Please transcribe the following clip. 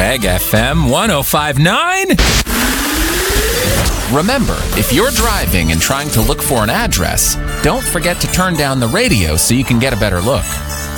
Mega FM 105.9. Remember, if you're driving and trying to look for an address, don't forget to turn down the radio so you can get a better look.